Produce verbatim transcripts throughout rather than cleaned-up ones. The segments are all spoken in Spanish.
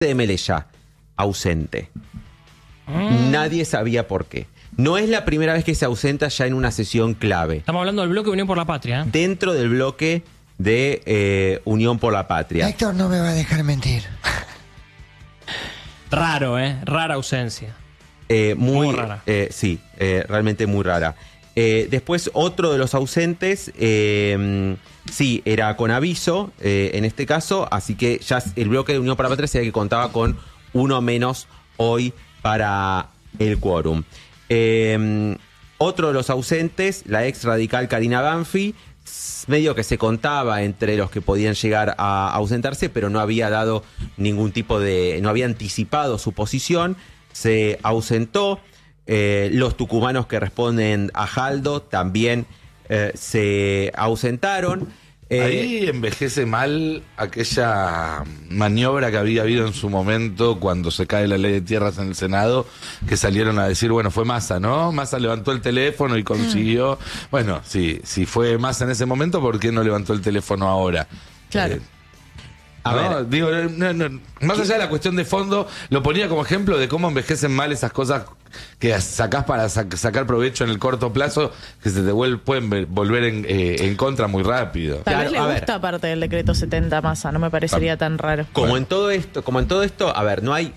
de Melella, ausente. Mm. Nadie sabía por qué. No es la primera vez que se ausenta ya en una sesión clave. Estamos hablando del bloque Unión por la Patria. ¿eh? Dentro del bloque de eh, Unión por la Patria. Héctor no me va a dejar mentir. Raro, ¿eh? Rara ausencia. Eh, muy, muy rara. Eh, sí, eh, realmente muy rara. Eh, después, otro de los ausentes, eh, sí, era con aviso, eh, en este caso, así que ya el bloque de Unión por la Patria sabía que contaba con uno menos hoy para el quórum. Eh, otro de los ausentes, la ex radical Karina Banfi, medio que se contaba entre los que podían llegar a ausentarse, pero no había dado ningún tipo de, no había anticipado su posición, se ausentó. Eh, los tucumanos que responden a Jaldo también eh, se ausentaron. Eh, Ahí envejece mal aquella maniobra que había habido en su momento cuando se cae la ley de tierras en el Senado, que salieron a decir, bueno, fue Massa, ¿no? Massa levantó el teléfono y consiguió... Mm. Bueno, sí, si fue Massa en ese momento, ¿por qué no levantó el teléfono ahora? Claro. Eh, A no, ver, digo, no, no, más allá de la cuestión de fondo, lo ponía como ejemplo de cómo envejecen mal esas cosas que sacás para sac sacar provecho en el corto plazo, que se te vuel pueden volver en, eh, en contra muy rápido. Tal Claro, vez a le ver. gusta parte del decreto setenta a Massa, no me parecería tan raro. como Bueno. en todo esto, como en todo esto, a ver, no hay,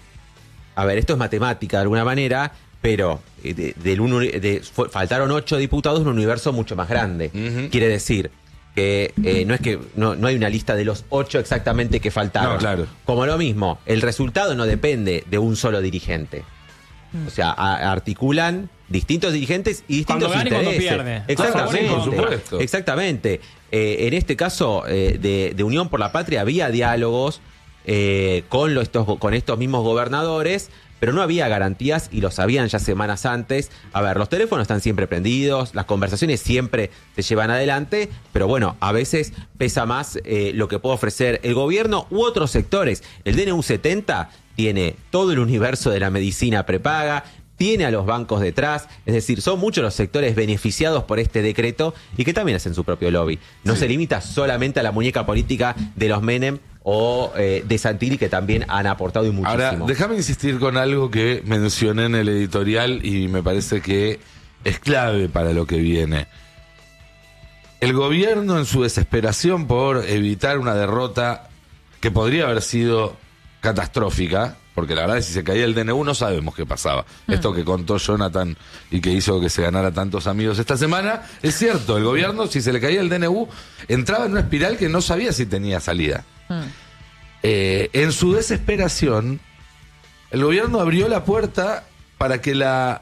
a ver, esto es matemática de alguna manera, pero eh, de, del uno, de, fue, faltaron ocho diputados en un universo mucho más grande. Uh-huh. Quiere decir que eh, no es que no, no hay una lista de los ocho exactamente que faltaron. No, claro. Como lo mismo, el resultado no depende de un solo dirigente. O sea, a- articulan distintos dirigentes y distintos Cuando gana y cuando intereses. pierde. Exactamente. Ah, sí, por supuesto. Exactamente. Eh, en este caso eh, de, de Unión por la Patria había diálogos eh, con, lo- estos, con estos mismos gobernadores, pero no había garantías y lo sabían ya semanas antes. A ver, los teléfonos están siempre prendidos, las conversaciones siempre se llevan adelante, pero bueno, a veces pesa más eh, lo que puede ofrecer el gobierno u otros sectores. El D N U setenta tiene todo el universo de la medicina prepaga, tiene a los bancos detrás, es decir, son muchos los sectores beneficiados por este decreto y que también hacen su propio lobby. No Sí. se limita solamente a la muñeca política de los Menem o eh, de Santilli, que también han aportado y muchísimo. Ahora, déjame insistir con algo que mencioné en el editorial y me parece que es clave para lo que viene. El gobierno, en su desesperación por evitar una derrota que podría haber sido catastrófica, porque la verdad es que si se caía el D N U no sabemos qué pasaba. Mm. Esto que contó Jonathan y que hizo que se ganara tantos amigos esta semana, es cierto, el gobierno, si se le caía el D N U, entraba en una espiral que no sabía si tenía salida. Mm. Eh, en su desesperación, el gobierno abrió la puerta para que la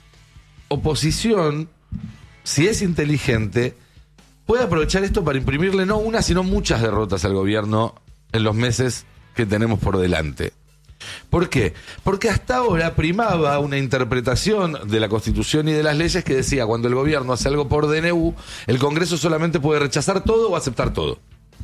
oposición, si es inteligente, pueda aprovechar esto para imprimirle no una, sino muchas derrotas al gobierno en los meses que tenemos por delante. ¿Por qué? Porque hasta ahora primaba una interpretación de la Constitución y de las leyes que decía, cuando el gobierno hace algo por D N U, el Congreso solamente puede rechazar todo o aceptar todo.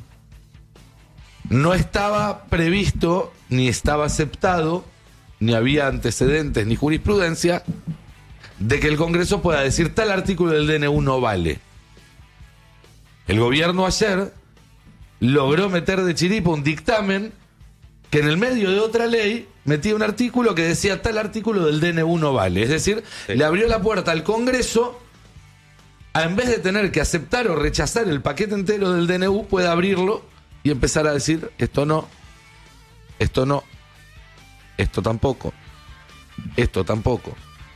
No estaba previsto, ni estaba aceptado, ni había antecedentes, ni jurisprudencia de que el Congreso pueda decir tal artículo del D N U no vale. El gobierno ayer logró meter de chiripa un dictamen que en el medio de otra ley metía un artículo que decía tal artículo del D N U no vale. Es decir, sí. le abrió la puerta al Congreso a, en vez de tener que aceptar o rechazar el paquete entero del D N U, puede abrirlo y empezar a decir esto no, esto no, esto tampoco, esto tampoco.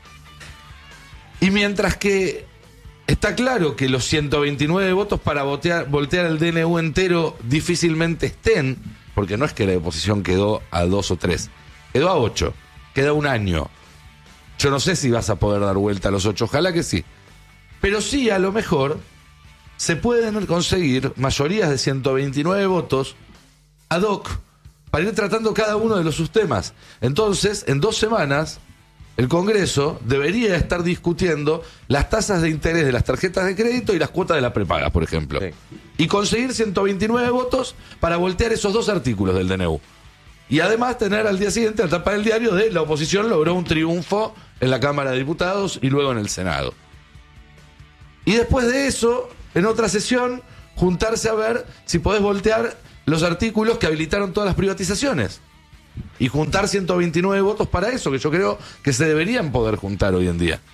Y mientras que está claro que los ciento veintinueve votos para voltear, voltear el D N U entero difícilmente estén, porque no es que la oposición quedó a dos o tres, quedó a ocho, queda un año. Yo no sé si vas a poder dar vuelta a los ocho, ojalá que sí. Pero sí, a lo mejor se pueden conseguir mayorías de ciento veintinueve votos ad hoc para ir tratando cada uno de los sus temas. Entonces, en dos semanas, el Congreso debería estar discutiendo las tasas de interés de las tarjetas de crédito y las cuotas de la prepaga, por ejemplo. Sí. Y conseguir ciento veintinueve votos para voltear esos dos artículos del D N U. Y además tener al día siguiente la tapa del diario de la oposición logró un triunfo en la Cámara de Diputados y luego en el Senado. Y después de eso, en otra sesión, juntarse a ver si podés voltear los artículos que habilitaron todas las privatizaciones. y juntar ciento veintinueve votos para eso, que yo creo que se deberían poder juntar hoy en día.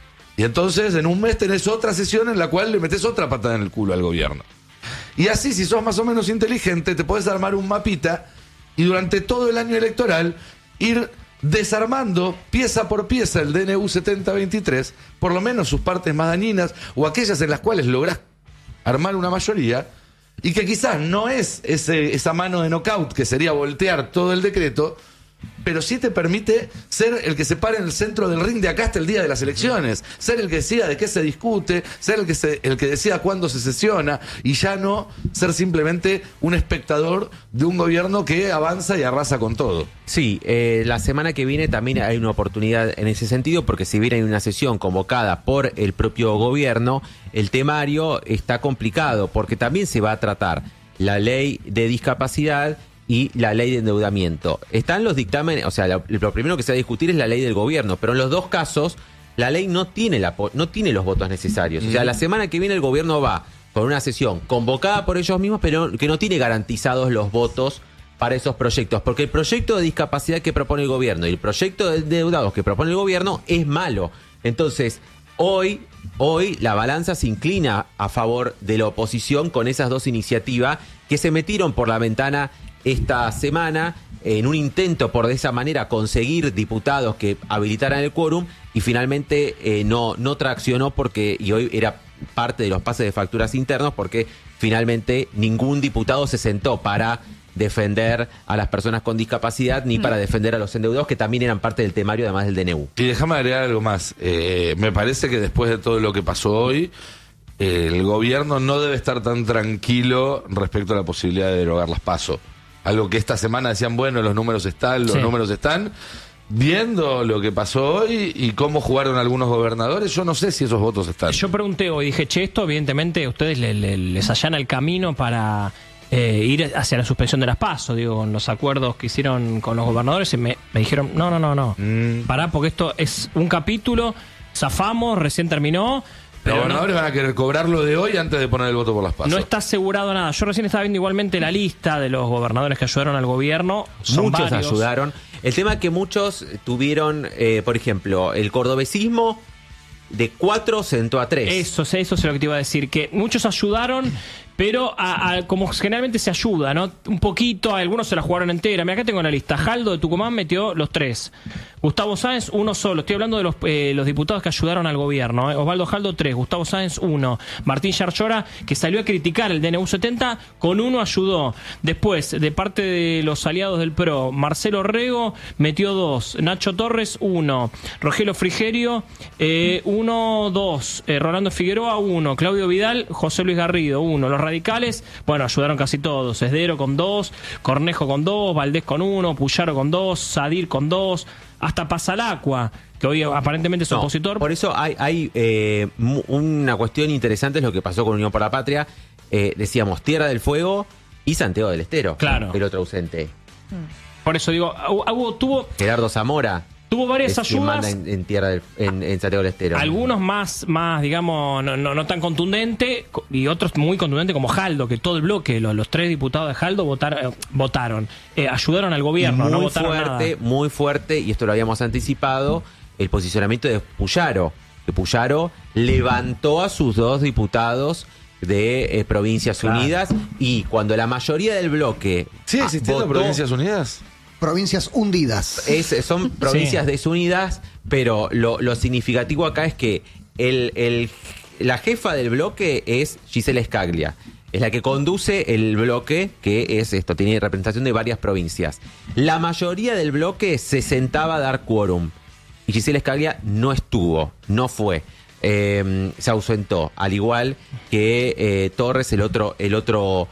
Y entonces en un mes tenés otra sesión en la cual le metés otra patada en el culo al gobierno. Y así, si sos más o menos inteligente, te podés armar un mapita y durante todo el año electoral ir desarmando pieza por pieza el D N U setenta veintitrés, por lo menos sus partes más dañinas o aquellas en las cuales lográs armar una mayoría, y que quizás no es ese, esa mano de knockout que sería voltear todo el decreto, pero sí te permite ser el que se pare en el centro del ring de acá hasta el día de las elecciones, ser el que decida de qué se discute, ser el que, se, el que decida cuándo se sesiona, y ya no ser simplemente un espectador de un gobierno que avanza y arrasa con todo. Sí, eh, la semana que viene también hay una oportunidad en ese sentido, porque si bien hay una sesión convocada por el propio gobierno, el temario está complicado, porque también se va a tratar la ley de discapacidad y la ley de endeudamiento. Están los dictámenes, o sea, lo, lo primero que se va a discutir es la ley del gobierno, pero en los dos casos la ley no tiene, la, no tiene los votos necesarios. O sea, la semana que viene el gobierno va con una sesión convocada por ellos mismos, pero que no tiene garantizados los votos para esos proyectos, porque el proyecto de discapacidad que propone el gobierno y el proyecto de endeudados que propone el gobierno es malo. Entonces, hoy, hoy la balanza se inclina a favor de la oposición con esas dos iniciativas que se metieron por la ventana esta semana en un intento por de esa manera conseguir diputados que habilitaran el quórum, y finalmente eh, no, no traccionó, porque y hoy era parte de los pases de facturas internos, porque finalmente ningún diputado se sentó para defender a las personas con discapacidad ni para defender a los endeudados, que también eran parte del temario además del D N U. Y déjame agregar algo más. Eh, me parece que después de todo lo que pasó hoy, eh, el gobierno no debe estar tan tranquilo respecto a la posibilidad de derogar las PASO. Algo que esta semana decían, bueno, los números están, los sí. números están. Viendo lo que pasó hoy y cómo jugaron algunos gobernadores, yo no sé si esos votos están. Yo pregunté hoy, dije, che, esto evidentemente a ustedes le, le, les allana el camino para eh, ir hacia la suspensión de las PASO, digo, con los acuerdos que hicieron con los gobernadores, y me, me dijeron, no, no, no, no, Mm. pará, porque esto es un capítulo, zafamos, recién terminó. Los Pero gobernadores no, van a querer cobrarlo de hoy antes de poner el voto por las PASO. no está asegurado nada. Yo recién estaba viendo igualmente la lista de los gobernadores que ayudaron al gobierno. Son Muchos varios. ayudaron. El tema es que muchos tuvieron, eh, por ejemplo, el cordobesismo de cuatro sentó a tres. Eso, eso es lo que te iba a decir, que muchos ayudaron, pero a, a, como generalmente se ayuda, ¿no? Un poquito, algunos se la jugaron entera. Mira, acá tengo la lista. Jaldo de Tucumán metió los tres. Gustavo Sáenz, uno solo. Estoy hablando de los, eh, los diputados que ayudaron al gobierno. ¿eh? Osvaldo Jaldo, tres. Gustavo Sáenz, uno. Martín Yarchora, que salió a criticar el D N U setenta, con uno ayudó. Después, de parte de los aliados del P R O, Marcelo Rego metió dos. Nacho Torres, uno. Rogelio Frigerio, eh, uno, dos. Eh, Rolando Figueroa, uno. Claudio Vidal, José Luis Garrido, uno. Los radicales, bueno, ayudaron casi todos. Esdero con dos, Cornejo con dos, Valdés con uno, Puyaro con dos, Sadir con dos, hasta Pasalacqua, que hoy aparentemente es No, opositor. Por eso hay, hay eh, mu- una cuestión interesante, es lo que pasó con Unión por la Patria. Eh, decíamos Tierra del Fuego y Santiago del Estero. Claro. El otro ausente. Por eso digo, hubo- hubo- tuvo, Gerardo Zamora. tuvo varias es quien manda ayudas. en, en Tierra del, en, en Santiago del Estero. Algunos más, más digamos, no, no, no tan contundente, co- y otros muy contundentes, como Jaldo, que todo el bloque, los, los tres diputados de Jaldo votar, eh, votaron, eh, ayudaron al gobierno, muy no votaron fuerte, nada. muy fuerte, y esto lo habíamos anticipado, el posicionamiento de Puyaro. Que Puyaro levantó a sus dos diputados de eh, Provincias Claro. Unidas, y cuando la mayoría del bloque ¿Sigue ah, existiendo votó- Provincias Unidas? Provincias hundidas. Es- son provincias Sí. desunidas, pero lo, lo significativo acá es que el, el- la jefa del bloque es Gisela Scaglia. Es la que conduce el bloque, que es esto, tiene representación de varias provincias. La mayoría del bloque se sentaba a dar quórum. Y Gisela Scaglia no estuvo, no fue. Eh, se ausentó, al igual que eh, Torres, el otro, el otro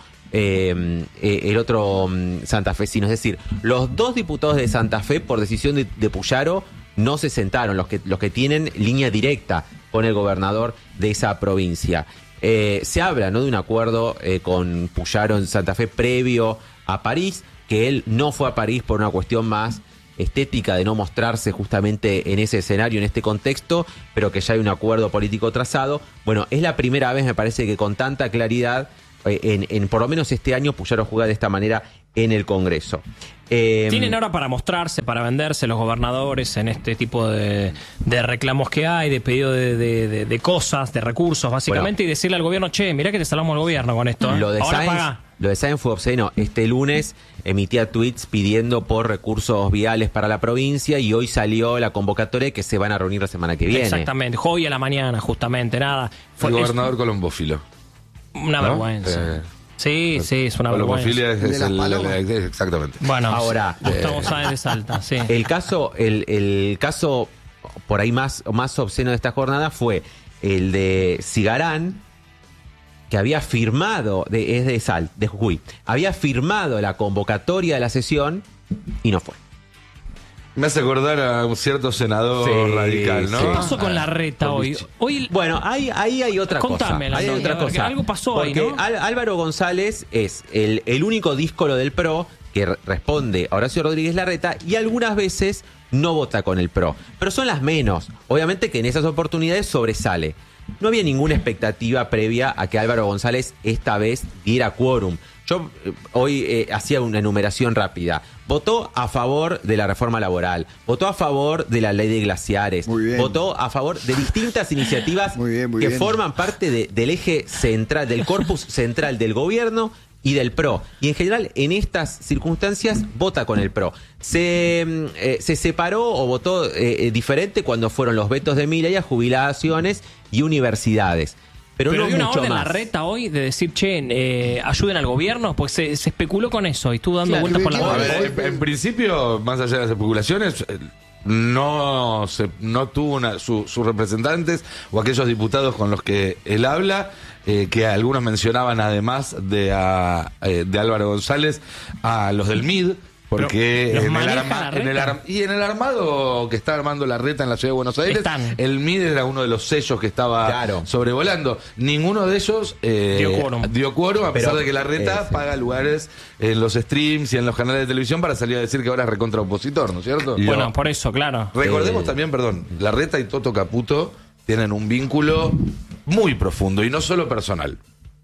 Eh, eh, el otro mm, santafesino. Es decir, los dos diputados de Santa Fe, por decisión de, de Puyaro, no se sentaron, los que, los que tienen línea directa con el gobernador de esa provincia. Eh, se habla, ¿no?, de un acuerdo eh, con Puyaro en Santa Fe previo a París, que él no fue a París por una cuestión más estética de no mostrarse justamente en ese escenario, en este contexto, pero que ya hay un acuerdo político trazado. Bueno, es la primera vez, me parece, que con tanta claridad, En, en por lo menos este año, Puyaro juega de esta manera en el Congreso. Eh, Tienen ahora para mostrarse, para venderse los gobernadores en este tipo de, de reclamos que hay, de pedido de, de, de, de cosas, de recursos, básicamente, Bueno. y decirle al gobierno, che, mirá que te salvamos al gobierno con esto. ¿eh? Lo de Ahora Sáenz, pagá. lo de Sáenz fue obsceno. Este lunes emitía tweets pidiendo por recursos viales para la provincia y hoy salió la convocatoria que se van a reunir la semana que viene. Exactamente, hoy a la mañana, justamente, nada. Fue el es gobernador colombófilo. una ¿no? vergüenza. Eh, sí, sí, es una Colombofilia vergüenza. es, ¿El de es las el, palomas? el- exactamente. Bueno, Ahora, Gustavo Sáenz de Salta, sí. El caso, el, el caso por ahí más, más obsceno de esta jornada fue el de Cigarán, que había firmado, de, es de Sal, de Jujuy, había firmado la convocatoria de la sesión y no fue. Me hace acordar a un cierto senador Sí, radical, ¿no? sí. ¿Qué pasó con la reta Con hoy? Bichi. Hoy Bueno, ahí, ahí hay otra Contámela, cosa. Ahí hay Antonio, otra porque cosa. algo pasó ahí, Porque ¿no? Al- Álvaro González es el, el único díscolo del P R O que re- responde a Horacio Rodríguez Larreta y algunas veces no vota con el P R O. Pero son las menos. Obviamente que en esas oportunidades sobresale. No había ninguna expectativa previa a que Álvaro González esta vez diera quórum. Yo eh, hoy eh, hacía una enumeración rápida. Votó a favor de la reforma laboral, votó a favor de la ley de glaciares, Muy bien. votó a favor de distintas iniciativas Muy bien, muy que bien. forman parte de- del eje central, del corpus central del gobierno y del P R O. Y en general, en estas circunstancias, vota con el P R O. Se, mm, eh, se separó o votó eh, eh, diferente cuando fueron los vetos de Milei a jubilaciones y universidades. Pero, Pero no dio una mucho orden más. la reta hoy de decir, che, eh, ayuden al gobierno, pues se, se especuló con eso y estuvo dando Claro. vueltas por la A A bola. ver, en, en principio, más allá de las especulaciones, eh, no se, no tuvo una, su- sus representantes o aquellos diputados con los que él habla, eh, que algunos mencionaban además de, a, eh, de Álvaro González, a los del M I D. Porque Pero, ¿los en el, maneja arma- la en el reta? arm- y en el armado que está armando la reta en la ciudad de Buenos Aires, Están. el M I D era uno de los sellos que estaba Claro. sobrevolando. Ninguno de ellos eh, Dio quórum. dio quórum, a Pero, pesar de que la reta eh, sí. paga lugares en los streams y en los canales de televisión para salir a decir que ahora es recontra opositor, ¿no es cierto? Bueno, por eso, claro. Recordemos Eh, también, perdón, la reta y Toto Caputo tienen un vínculo muy profundo y no solo personal.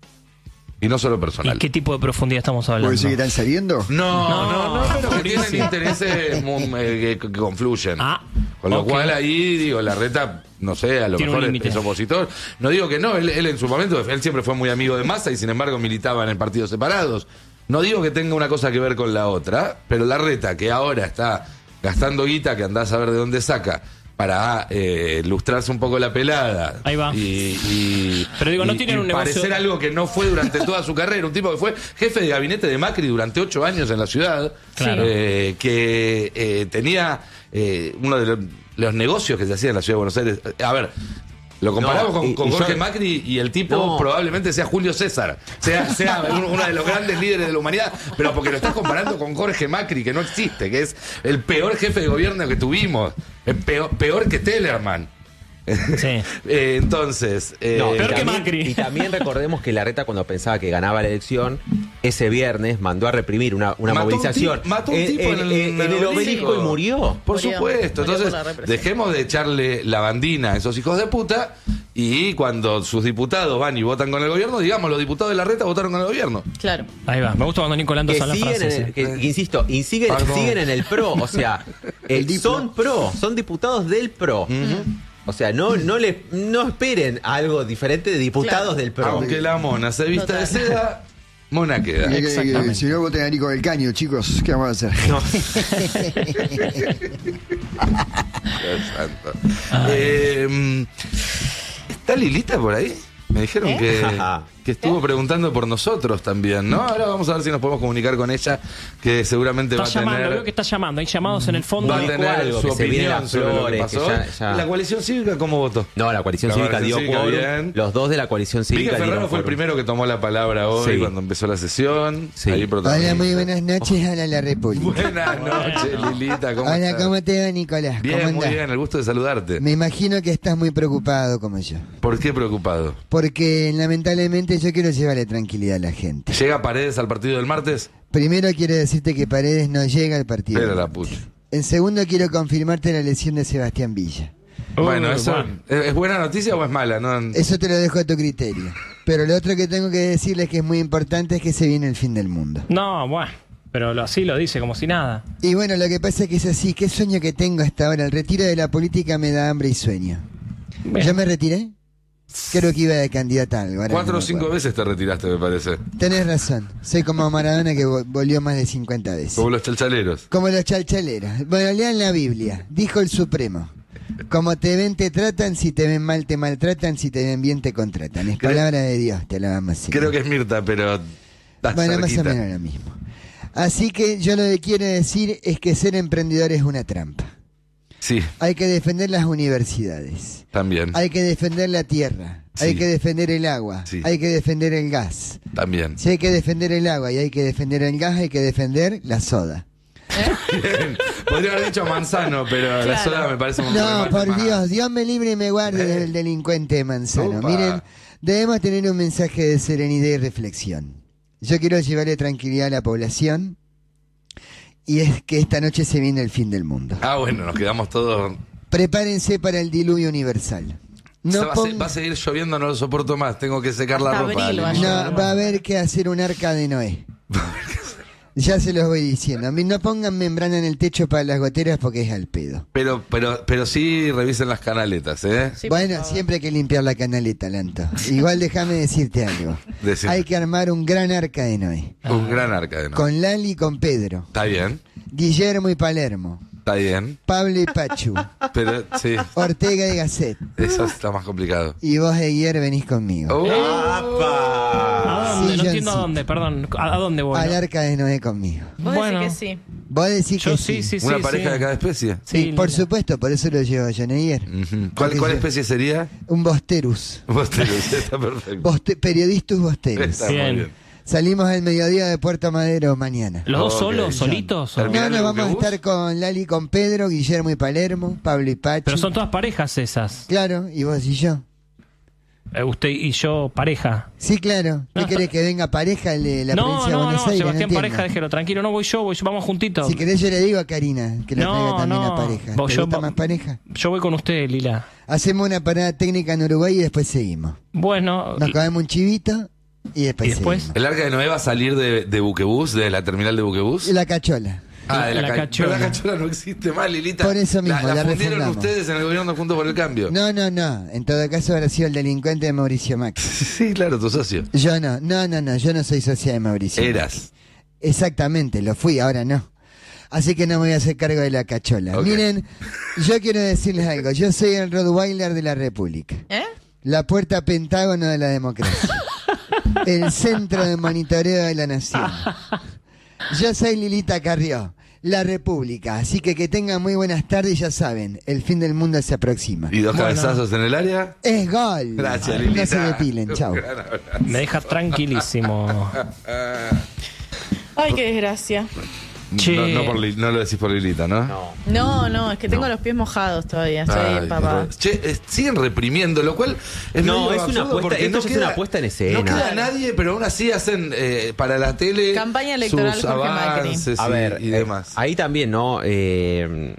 Y no solo ¿Y personal. qué tipo de profundidad estamos hablando? ¿Puede decir que están saliendo? No, No, no, no, pero que Mauricio. tienen intereses muy, eh, que, que confluyen. Ah, Con lo ok. cual ahí, digo, la reta, no sé, a lo Tiene un mejor es, límite. es opositor. No digo que no, él, él en su momento, él siempre fue muy amigo de Massa y sin embargo militaba en partidos separados. No digo que tenga una cosa que ver con la otra, pero la reta que ahora está gastando guita, que andás a ver de dónde saca, para eh, lustrarse un poco la pelada. Ahí va. Y, y- Pero digo, no y- tienen y un negocio- parecer algo que no fue durante toda su carrera. Un tipo que fue jefe de gabinete de Macri durante ocho años en la ciudad. Claro. eh, que eh, tenía eh, uno de los, los negocios que se hacía en la ciudad de Buenos Aires. A ver, lo comparamos No, con, y- con y Jorge yo- Macri y el tipo No. probablemente sea Julio César, sea, sea uno uno de los grandes líderes de la humanidad, pero porque lo estás comparando con Jorge Macri, que no existe, que es el peor jefe de gobierno que tuvimos, el peor, peor que Tellerman. Sí. Eh, entonces, eh, No, y Peor que también- Macri. Y también recordemos que Larreta, cuando pensaba que ganaba la elección, ese viernes mandó a reprimir una, una Mató un movilización ti- mató un en, tipo en el- en- en el en el obelisco y murió. Por Murió, supuesto. murió por Entonces, la represión. dejemos de echarle la bandina a esos hijos de puta y cuando sus diputados van y votan con el gobierno, digamos, los diputados de la reta votaron con el gobierno. Claro. Ahí va. Me gusta cuando Nicolando Que usa la siguen, frase. en el- sí. que- insisto, y siguen, Perdón. siguen en el P R O, o sea, eh, Diplo. son P R O, son diputados del P R O. O sea, no, no, le, no esperen algo diferente de diputados Claro. del P R O. Aunque la mona se vista de Total. seda, mona queda. Que- que- que- Exactamente. Si no voten a Nico del Caño, chicos, ¿qué vamos a hacer? No. Dios santo. Eh, ¿Está Lilita por ahí? Me dijeron ¿Eh? que, que estuvo preguntando por nosotros también, ¿no? Ahora vamos a ver si nos podemos comunicar con ella, que seguramente Está va a llamando, tener... veo que está llamando. Hay llamados en el fondo. Va a Dijo tener algo, su que se vienen opinión las sobre lo que flores, pasó. que ya- ya- ¿La coalición cívica cómo votó? No, la coalición La cívica coalición dio cívica, quórum. bien. Los dos de la coalición Pique cívica Ferraro dieron fue el quórum. primero que tomó la palabra hoy Sí. cuando empezó la sesión. Sí. Ahí protagonista. Hola, muy buenas noches, hola la República. Buenas noches, Lilita. ¿Cómo Hola, estás? ¿cómo te va, Nicolás? Bien, ¿Cómo muy andás? bien, el gusto de saludarte. Me imagino que estás muy preocupado como yo. ¿Por qué preocupado? Porque lamentablemente yo quiero llevarle tranquilidad a la gente. ¿Llega Paredes al partido del martes? Primero quiero decirte que Paredes no llega al partido. Pero la pucha. En segundo quiero confirmarte la lesión de Sebastián Villa. Bueno, Uy, eso, bueno. ¿es es buena noticia o es mala? No, Eso te lo dejo a tu criterio. Pero lo otro que tengo que decirles que es muy importante es que se viene el fin del mundo. No, bueno. Pero lo, así lo dice, como si nada. Y bueno, lo que pasa es que es así. ¿Qué sueño que tengo hasta ahora? El retiro de la política me da hambre y sueño. Bien. ¿Yo me retiré? Creo que iba de candidata a algo. ahora Cuatro no o me cinco acuerdo. veces te retiraste, me parece. Tenés razón. Soy como Maradona que vo- volvió más de cincuenta veces. Como los chalchaleros. Como los chalchaleros. Bueno, lean la Biblia. Dijo el Supremo. Como te ven, te tratan. Si te ven mal, te maltratan. Si te ven bien, te contratan. Es Creo- palabra de Dios, te la vamos a decir. Creo que es Mirta, pero está Bueno, cerquita. más o menos lo mismo. Así que yo lo que quiero decir es que ser emprendedor es una trampa. Sí, Hay que defender las universidades. también. Hay que defender la tierra. Sí. Hay que defender el agua. Sí. Hay que defender el gas. También. Si hay que defender el agua y hay que defender el gas, hay que defender la soda. Bien. Podría haber dicho manzano, pero la Claro. sola me parece un No, remate por más. Dios, Dios me libre y me guarde Eh. del delincuente Manzano. Opa. Miren, debemos tener un mensaje de serenidad y reflexión. Yo quiero llevarle tranquilidad a la población y es que esta noche se viene el fin del mundo. Ah, bueno, nos quedamos todos. Prepárense para el diluvio universal. O sea, No, va, a se- pon- va a seguir lloviendo, no lo soporto más. Tengo que secar la Hasta ropa. abril va a Ale. llover. no, va a haber que hacer un arca de Noé. Ya se los voy diciendo. A mí no pongan membrana en el techo para las goteras porque es al pedo. Pero, pero, pero sí revisen las canaletas, ¿eh? Sí, por Bueno, favor. siempre hay que limpiar la canaleta, Lanto. Igual déjame decirte algo. Decime. Hay que armar un gran arca de Noé. Un gran arca de no. Con Lali y con Pedro. Está bien, Guillermo y Palermo. está bien. Pablo y Pachu. Pero sí, Ortega y Gasset. eso está más complicado. Y vos, Eguier, venís conmigo. Oh, ¿A dónde? Sí, no John, entiendo sí. a dónde, perdón. ¿A, a dónde voy? Al no? arca de Noé conmigo. Vos Bueno. decís que sí. Vos decís Yo que sí, sí, sí. ¿Una sí. pareja de cada especie? Sí, Sí, por linda. supuesto, por eso lo llevo a John Eguier. Ujú. ¿Cuál, Porque ¿Cuál yo- especie sería? Un Bosterus. Vos te lo está perfecto. Boste- periodistus Bosterus. Está Bien. muy bien. Salimos al mediodía de Puerto Madero mañana. ¿Los dos Ok, solos, John. solitos? o- Termina- No, no, el vamos a buquebús? estar con Lali y con Pedro, Guillermo y Palermo, Pablo y Pachu. Pero son todas parejas esas. Claro, y vos y yo. Eh, usted y yo, pareja. Sí, claro. ¿Qué No, querés que venga pareja el de la no, provincia de no, Buenos no, Aires? Sebastián, entiendo. pareja, déjelo tranquilo. No voy yo, voy yo, vamos juntitos. Si querés yo le digo a Karina que la No, traiga también no. a pareja. Vos, ¿Te yo- gusta vos- más pareja? Yo voy con usted, Lila. Hacemos una parada técnica en Uruguay y después seguimos. Bueno, Nos comemos un chivito y después ¿Y después? seguimos. ¿El arca de Noé va a salir de, de buquebús, de la terminal de buquebús? Y la cachola. Ah, de la, La ca- cachola. Pero la cachola no existe más, Lilita. Por eso mismo, La, la la fundieron refundamos. ustedes en el gobierno Juntos por el Cambio. No, no, no. En todo caso habrá sido el delincuente de Mauricio Macri. Sí, claro, tu socio. Yo no, no, no, no. Yo no soy socia de Mauricio. Eras. Exactamente, lo fui, ahora no. Así que no me voy a hacer cargo de la cachola. Ok. Miren, yo quiero decirles algo. Yo soy el Rottweiler de la República. ¿Eh? La puerta pentágono de la democracia. El centro de monitoreo de la nación. Yo soy Lilita Carrió, la República. Así que que tengan muy buenas tardes y ya saben, el fin del mundo se aproxima. ¿Y dos Bueno. cabezazos en el área? Es gol. Gracias, No Lilita. se depilen, chao. Un gran abrazo. me deja tranquilísimo. Ay, qué desgracia. Che. No, no, por Li- no lo decís por Lilita, ¿no? No. No, no, es que tengo No. los pies mojados todavía. Estoy Ay, empapada. Dios. Che, eh, siguen reprimiendo, lo cual es No, medio es una absurdo apuesta- porque esto ya es una puesta en escena. No queda Claro. nadie, pero aún así hacen eh, para la tele Campaña electoral sus Jorge Macri. avances A y, ver, y eh, demás. ahí también, ¿no? Eh,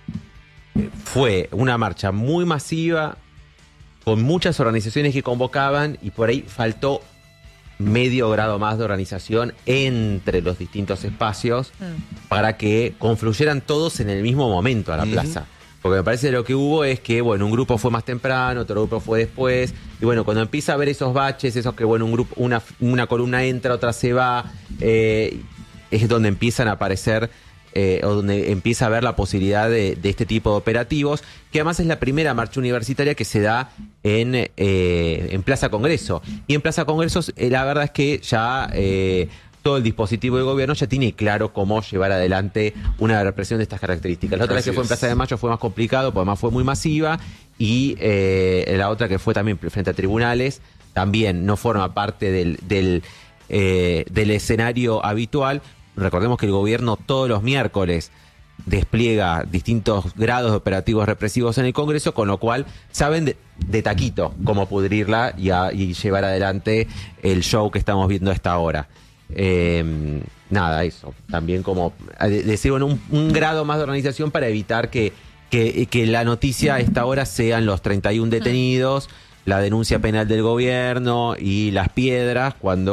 fue una marcha muy masiva, con muchas organizaciones que convocaban y por ahí faltó medio grado más de organización entre los distintos espacios Mm. para que confluyeran todos en el mismo momento a la Ujú. plaza. Porque me parece que lo que hubo es que, bueno, un grupo fue más temprano, otro grupo fue después. Y bueno, cuando empieza a ver esos baches, esos que, bueno, un grupo, una, una columna entra, otra se va, eh, es donde empiezan a aparecer, eh, o donde empieza a haber la posibilidad de, de este tipo de operativos, que además es la primera marcha universitaria que se da en, eh, en Plaza Congreso. Y en Plaza Congresos, eh, la verdad es que ya... eh, todo el dispositivo de gobierno ya tiene claro cómo llevar adelante una represión de estas características. La otra Así vez que fue en es. Plaza de Mayo fue más complicado, porque además fue muy masiva, y eh, la otra que fue también frente a tribunales, también no forma parte del, del, eh, del escenario habitual. Recordemos que el gobierno todos los miércoles despliega distintos grados de operativos represivos en el Congreso, con lo cual saben de, de taquito cómo pudrirla y, a- y llevar adelante el show que estamos viendo a esta hora. Eh, nada, eso. También como eh, decir, bueno, un, un grado más de organización para evitar que, que, que la noticia a esta hora sean los treinta y uno detenidos, la denuncia penal del gobierno y las piedras, cuando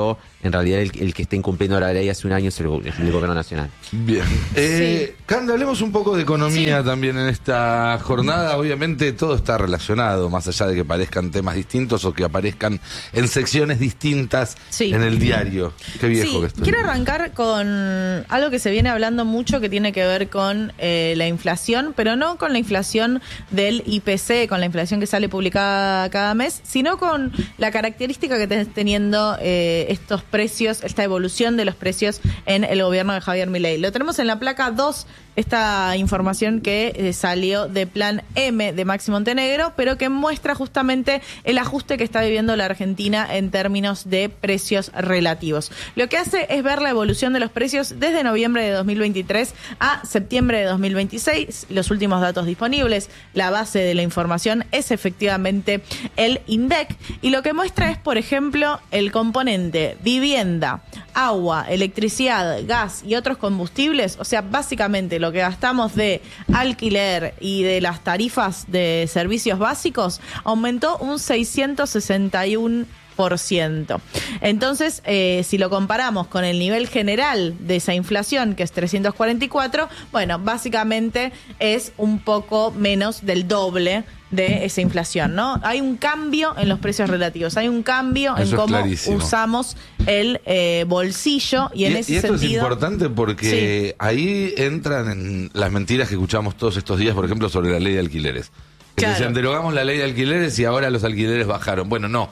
en realidad el, el que esté incumpliendo la ley hace un año es el, es el gobierno nacional. Bien. Eh, Sí. Cande, hablemos un poco de economía Sí. también en esta jornada. Obviamente todo está relacionado, más allá de que parezcan temas distintos o que aparezcan en secciones distintas Sí. en el diario. Qué viejo Sí, que estoy. quiero arrancar con algo que se viene hablando mucho que tiene que ver con eh, la inflación, pero no con la inflación del I P C, con la inflación que sale publicada cada mes, sino con la característica que está teniendo eh, estos precios, esta evolución de los precios en el gobierno de Javier Milei. Lo tenemos en la placa dos, esta información que eh, salió de Plan M de Maxi Montenegro, pero que muestra justamente el ajuste que está viviendo la Argentina en términos de precios relativos. Lo que hace es ver la evolución de los precios desde noviembre de dos mil veintitrés a septiembre de dos mil veintiséis, los últimos datos disponibles. La base de la información es efectivamente el INDEC, y lo que muestra es, por ejemplo, el componente vivienda, agua, electricidad, gas y otros combustibles, o sea, básicamente lo que gastamos de alquiler y de las tarifas de servicios básicos, aumentó un seiscientos sesenta y uno por ciento. Entonces, eh, si lo comparamos con el nivel general de esa inflación, que es trescientos cuarenta y cuatro, bueno, básicamente es un poco menos del doble de esa inflación, ¿no? Hay un cambio en los precios relativos, hay un cambio Eso en es cómo clarísimo. usamos el eh, bolsillo, y en Y, ese y esto sentido... es importante porque ahí entran en las mentiras que escuchamos todos estos días, por ejemplo, sobre la ley de alquileres. Que Claro. decían, derogamos la ley de alquileres y ahora los alquileres bajaron. Bueno, no.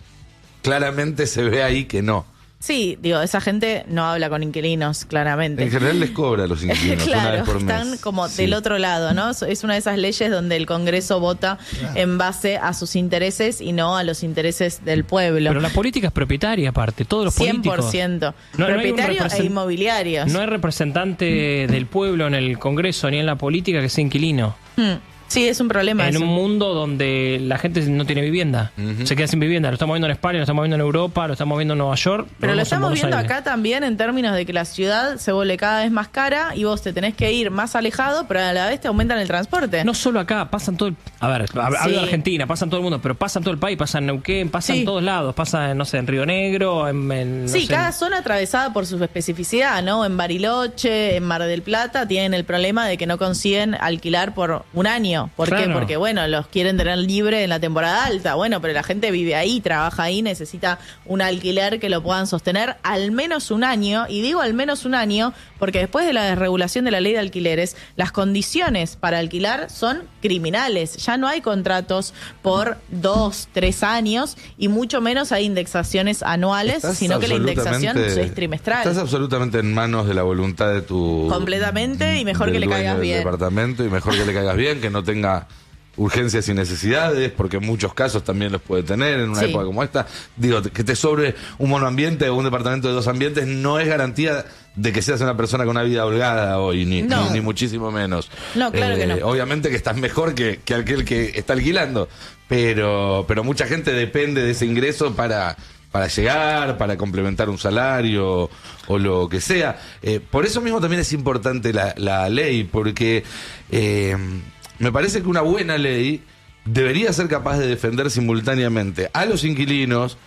Claramente se ve ahí que no. Sí, digo, esa gente no habla con inquilinos, claramente. En general les cobra a los inquilinos una Claro, vez por están mes. como Sí. del otro lado, ¿no? Es una de esas leyes donde el Congreso vota en base a sus intereses y no a los intereses del pueblo. Pero la política es propietaria aparte, todos los cien por políticos. ciento. No- no hay un Propietarios represent- e inmobiliarios. No hay representante del pueblo en el Congreso ni en la política que sea inquilino. Hmm. Sí, es un problema En eso. un mundo donde la gente no tiene vivienda, Ujú. se queda sin vivienda. Lo estamos viendo en España, lo estamos viendo en Europa, lo estamos viendo en Nueva York. Pero lo vemos en estamos Buenos viendo Aires. acá también en términos de que la ciudad se vuelve cada vez más cara y vos te tenés que ir más alejado, pero a la vez te aumentan el transporte. No solo acá, pasan todo el... A ver, hab- hablo de Argentina, pasan todo el mundo, pero pasan todo el país, pasan en Neuquén, pasan Sí. en todos lados, pasa, en, no sé, en Río Negro, en... en, no Sí, sé, cada en- zona atravesada por su especificidad, ¿no? En Bariloche, en Mar del Plata, tienen el problema de que no consiguen alquilar por un año. ¿Por qué? Claro. Porque, bueno, los quieren tener libre en la temporada alta. Bueno, pero la gente vive ahí, trabaja ahí, necesita un alquiler que lo puedan sostener al menos un año. Y digo al menos un año porque después de la desregulación de la ley de alquileres, las condiciones para alquilar son criminales. Ya no hay contratos por dos, tres años y mucho menos hay indexaciones anuales, Estás sino que la indexación absolutamente- es trimestral. Estás absolutamente en manos de la voluntad de tu... Completamente, y mejor del que le dueño caigas del bien. departamento, y mejor que le caigas bien, que no tenga urgencias y necesidades, porque en muchos casos también los puede tener en una Sí. época como esta. Digo, que te sobre un monoambiente o un departamento de dos ambientes no es garantía de que seas una persona con una vida holgada hoy, ni, No. ni, ni muchísimo menos. Eh, No, claro que no. Obviamente que estás mejor que, que aquel que está alquilando, pero, pero mucha gente depende de ese ingreso para, para llegar, para complementar un salario o lo que sea. Eh, por eso mismo también es importante la, la ley, porque eh, me parece que una buena ley debería ser capaz de defender simultáneamente a los inquilinos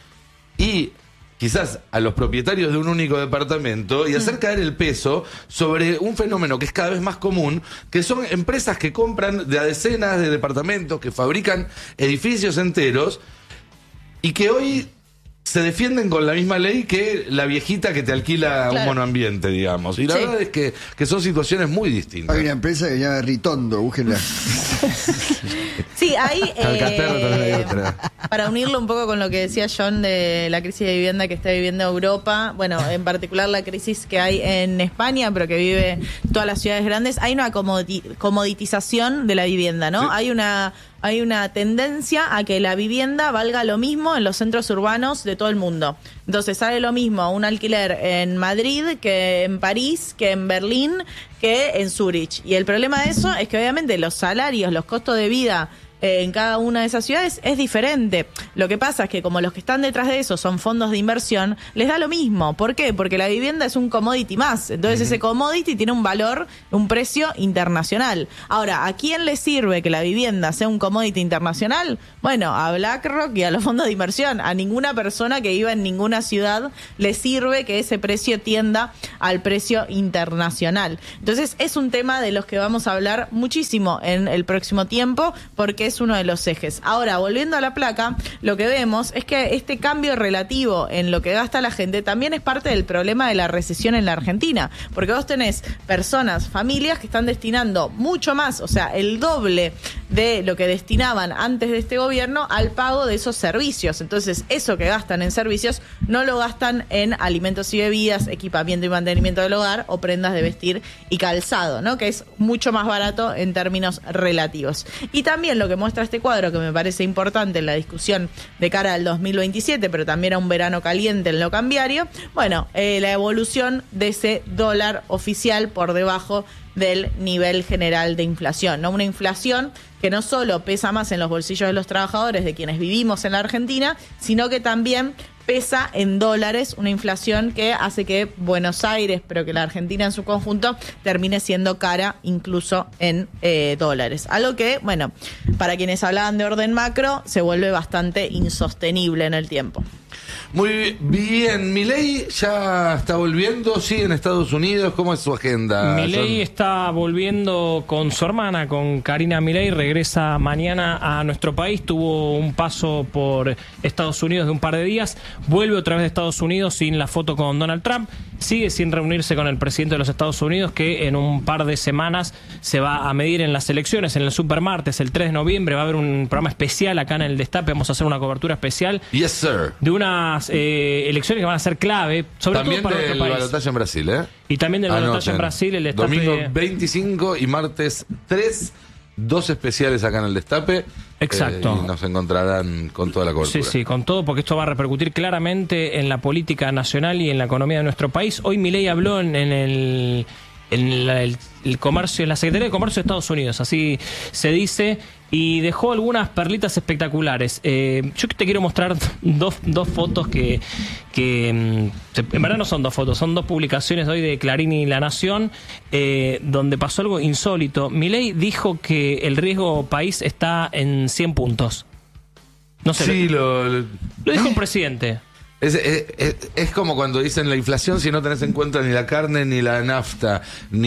y quizás a los propietarios de un único departamento y hacer caer el peso sobre un fenómeno que es cada vez más común, que son empresas que compran de a decenas de departamentos, que fabrican edificios enteros y que hoy se defienden con la misma ley que la viejita que te alquila un Claro. monoambiente, digamos. Y la Sí. verdad es que, que son situaciones muy distintas. Hay una empresa que se llama Ritondo, búsquenla. Sí, ahí, Calcaterra también hay eh, otra. para unirlo un poco con lo que decía John de la crisis de vivienda que está viviendo Europa, bueno, en particular la crisis que hay en España, pero que vive todas las ciudades grandes, hay una comodi- comoditización de la vivienda, ¿no? Sí. Hay una hay una tendencia a que la vivienda valga lo mismo en los centros urbanos de todo el mundo. Entonces sale lo mismo un alquiler en Madrid que en París, que en Berlín, que en Zurich. Y el problema de eso es que obviamente los salarios, los costos de vida eh, en cada una de esas ciudades es diferente. Lo que pasa es que como los que están detrás de eso son fondos de inversión, les da lo mismo. ¿Por qué? Porque la vivienda es un commodity más. Entonces uh-huh. ese commodity tiene un valor, un precio internacional. Ahora, ¿a quién le sirve que la vivienda sea un commodity internacional? Bueno, a BlackRock y a los fondos de inversión. A ninguna persona que viva en ninguna ciudad le sirve que ese precio tienda al precio internacional. Entonces es un tema de los que vamos a hablar muchísimo en el próximo tiempo porque es uno de los ejes. Ahora, volviendo a la placa, lo que vemos es que este cambio relativo en lo que gasta la gente también es parte del problema de la recesión en la Argentina, porque vos tenés personas, familias que están destinando mucho más, o sea, el doble de lo que destinaban antes de este gobierno al pago de esos servicios. Entonces, eso que gastan en servicios no lo gastan en alimentos y bebidas, equipamiento y mantenimiento del hogar o prendas de vestir y calzado, ¿no? Que es mucho más barato en términos relativos. Y también lo que muestra este cuadro, que me parece importante en la discusión de cara al dos mil veintisiete, pero también a un verano caliente en lo cambiario, bueno, eh, la evolución de ese dólar oficial por debajo del nivel general de inflación, ¿no? Una inflación que no solo pesa más en los bolsillos de los trabajadores, de quienes vivimos en la Argentina, sino que también pesa en dólares, una inflación que hace que Buenos Aires, pero que la Argentina en su conjunto, termine siendo cara incluso en eh, dólares. Algo que, bueno, para quienes hablaban de orden macro, se vuelve bastante insostenible en el tiempo. Muy bien, Milei ya está volviendo, sí, en Estados Unidos, ¿cómo es su agenda? Milei Son... está volviendo con su hermana, con Karina Milei, regresa mañana a nuestro país, tuvo un paso por Estados Unidos de un par de días, vuelve otra vez de Estados Unidos sin la foto con Donald Trump, sigue sin reunirse con el presidente de los Estados Unidos, que en un par de semanas se va a medir en las elecciones, en el Supermartes, el tres de noviembre, va a haber un programa especial acá en el Destape, vamos a hacer una cobertura especial. Yes, sir. De unas eh, elecciones que van a ser clave, sobre también todo para nuestro país. También del balotaje en Brasil, ¿eh? Y también del balotaje en Brasil, el Destape. Domingo veinticinco y martes tres, dos especiales acá en el Destape. Exacto. Eh, y nos encontrarán con toda la cobertura. Sí, sí, con todo, porque esto va a repercutir claramente en la política nacional y en la economía de nuestro país. Hoy Milei habló en, en el... en la, el, el comercio, en la Secretaría de Comercio de Estados Unidos, así se dice, y dejó algunas perlitas espectaculares. Eh, yo te quiero mostrar dos, dos fotos que, que en verdad no son dos fotos, son dos publicaciones hoy de Clarín y La Nación, eh, donde pasó algo insólito. Milei dijo que el riesgo país está en cien puntos. No sé. Sí, lo, lo... lo dijo un presidente. Es, es, es, es como cuando dicen la inflación, si no tenés en cuenta ni la carne, ni la nafta,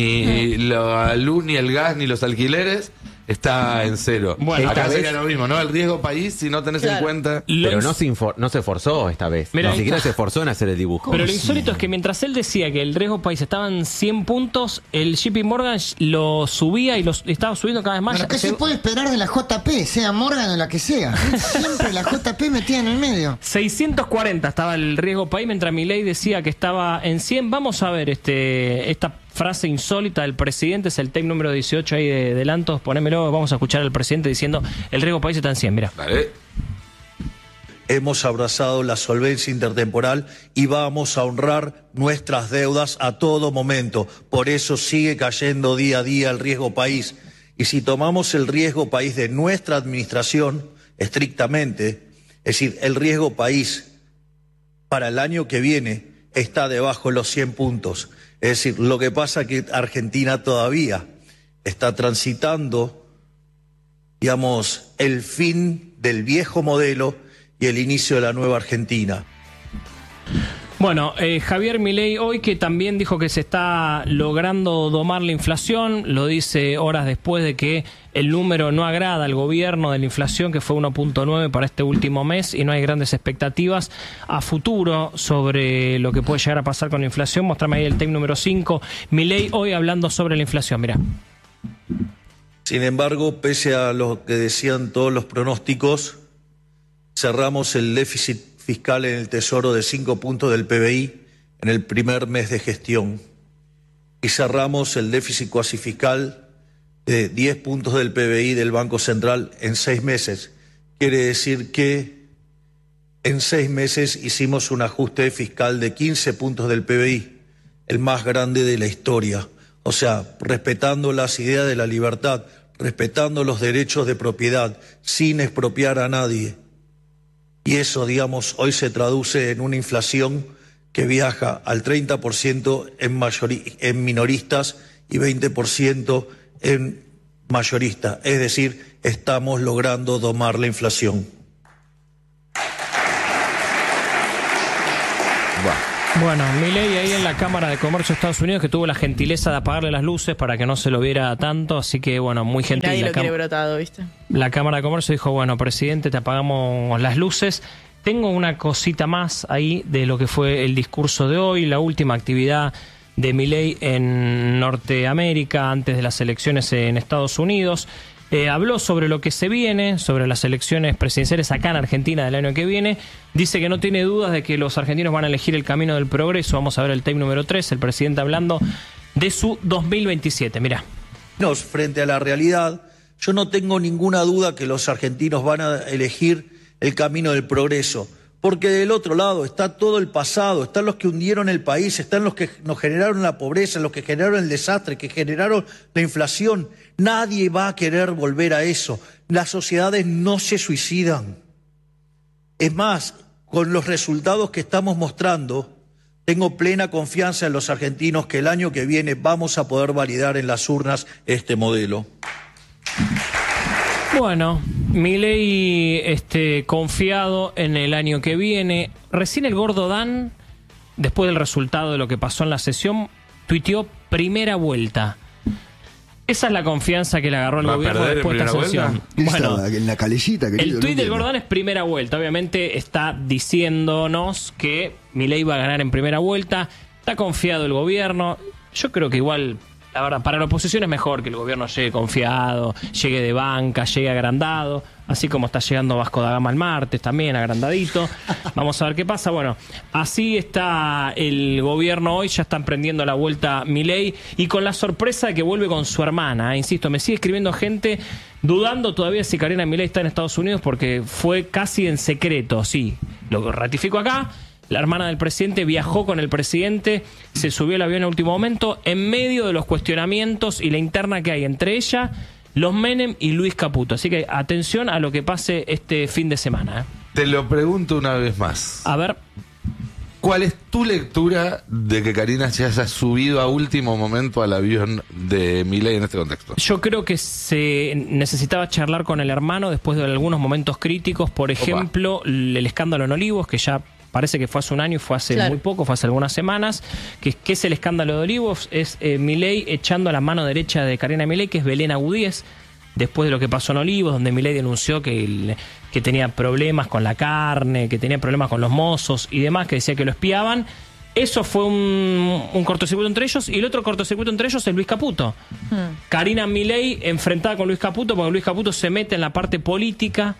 ni la luz, ni el gas, ni los alquileres, está en cero. Bueno, acá esta sería vez... lo mismo, ¿no? El riesgo país, si no tenés claro. en cuenta... Pero no se, infor- no se esforzó esta vez. Mira, Ni siquiera está. se esforzó en hacer el dibujo. Pero lo insólito es que mientras él decía que el riesgo país estaba en cien puntos, el J P Morgan lo subía y lo estaba subiendo cada vez más. Bueno, ¿qué Se- se puede esperar de la J P? Sea Morgan o la que sea. Siempre la J P metida en el medio. seiscientos cuarenta estaba el riesgo país, mientras Milei decía que estaba en cien. Vamos a ver este esta frase insólita del presidente, es el tape número dieciocho ahí de, de Lantos, ponémelo, vamos a escuchar al presidente diciendo el riesgo país está en cien, mira. Vale. Hemos abrazado la solvencia intertemporal y vamos a honrar nuestras deudas a todo momento. Por eso sigue cayendo día a día el riesgo país. Y si tomamos el riesgo país de nuestra administración, estrictamente, es decir, el riesgo país para el año que viene está debajo de los cien puntos. Es decir, lo que pasa es que Argentina todavía está transitando, digamos, el fin del viejo modelo y el inicio de la nueva Argentina. Bueno, eh, Javier Milei hoy que también dijo que se está logrando domar la inflación, lo dice horas después de que el número no agrada al gobierno de la inflación, que fue uno punto nueve para este último mes, y no hay grandes expectativas a futuro sobre lo que puede llegar a pasar con la inflación. Mostrame ahí el tape número cinco. Milei hoy hablando sobre la inflación, mira. Sin embargo, pese a lo que decían todos los pronósticos, cerramos el déficit fiscal en el Tesoro de cinco puntos del P B I en el primer mes de gestión y cerramos el déficit cuasi fiscal de diez puntos del P B I del Banco Central en seis meses. Quiere decir que en seis meses hicimos un ajuste fiscal de quince puntos del P B I, el más grande de la historia. O sea, respetando las ideas de la libertad, respetando los derechos de propiedad, sin expropiar a nadie. Y eso, digamos, hoy se traduce en una inflación que viaja al treinta por ciento en, mayori- en minoristas y veinte por ciento en mayoristas. Es decir, estamos logrando domar la inflación. Bueno, Milei ahí en la Cámara de Comercio de Estados Unidos, que tuvo la gentileza de apagarle las luces para que no se lo viera tanto, así que bueno, muy gentil. Nadie la lo quiere cam- brotado, ¿viste? La Cámara de Comercio dijo, bueno, presidente, te apagamos las luces. Tengo una cosita más ahí de lo que fue el discurso de hoy, la última actividad de Milei en Norteamérica antes de las elecciones en Estados Unidos. Eh, habló sobre lo que se viene, sobre las elecciones presidenciales acá en Argentina del año que viene. Dice que no tiene dudas de que los argentinos van a elegir el camino del progreso. Vamos a ver el tape número tres, el presidente hablando de su dos mil veintisiete. Mirá. Frente a la realidad, yo no tengo ninguna duda que los argentinos van a elegir el camino del progreso, porque del otro lado está todo el pasado, están los que hundieron el país, están los que nos generaron la pobreza, los que generaron el desastre, que generaron la inflación. Nadie va a querer volver a eso. Las sociedades no se suicidan. Es más, con los resultados que estamos mostrando, tengo plena confianza en los argentinos que el año que viene vamos a poder validar en las urnas este modelo. Bueno, Milei este, confiado en el año que viene. Recién el gordo Dan, después del resultado de lo que pasó en la sesión, tuiteó primera vuelta. Esa es la confianza que le agarró el ¿Va a gobierno perder en después de esta primera sesión. vuelta? ¿Qué Bueno, estaba? En la calecita, querido, el no tuit del entiendo. Gordán es primera vuelta. Obviamente está diciéndonos que Milei va a ganar en primera vuelta. Está confiado el gobierno. Yo creo que igual, la verdad, para la oposición es mejor que el gobierno llegue confiado, llegue de banca, llegue agrandado, así como está llegando Vasco da Gama el martes, también agrandadito. Vamos a ver qué pasa. Bueno, así está el gobierno hoy, ya están prendiendo la vuelta Milei, y con la sorpresa de que vuelve con su hermana. ¿eh? Insisto, me sigue escribiendo gente dudando todavía si Karina Milei está en Estados Unidos, porque fue casi en secreto, sí, lo ratifico acá. La hermana del presidente viajó con el presidente, se subió al avión en último momento, en medio de los cuestionamientos y la interna que hay entre ella, los Menem y Luis Caputo. Así que atención a lo que pase este fin de semana. ¿eh? Te lo pregunto una vez más. A ver, ¿Cuál es tu lectura de que Karina se haya subido a último momento al avión de Milei en este contexto? yo creo que se necesitaba charlar con el hermano después de algunos momentos críticos. Por ejemplo, el escándalo en Olivos, que ya parece que fue hace un año y fue hace Claro. muy poco, fue hace algunas semanas. ¿Qué, qué es el escándalo de Olivos? Es eh, Milei echando a la mano derecha de Karina Milei, que es Belén Agudíez, después de lo que pasó en Olivos, donde Milei denunció que, el- que tenía problemas con la carne, que tenía problemas con los mozos y demás, que decía que lo espiaban. Eso fue un, un cortocircuito entre ellos, y el otro cortocircuito entre ellos es Luis Caputo. Karina Milei enfrentada con Luis Caputo, porque Luis Caputo se mete en la parte política